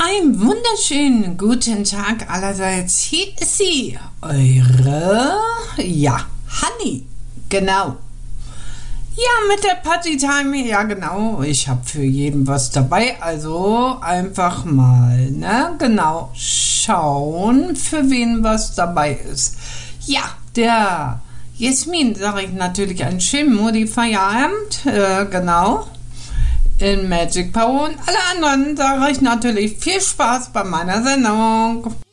Einen wunderschönen guten Tag allerseits. Hier ist sie, eure, Hanni, genau. Ja, mit der Party Time, ja genau, ich habe für jeden was dabei, also einfach mal, genau, schauen, für wen was dabei ist. Ja, der Jasmin sage ich natürlich einen schönen Modi-Feierabend, genau. In Magic Power und alle anderen sage ich natürlich viel Spaß bei meiner Sendung.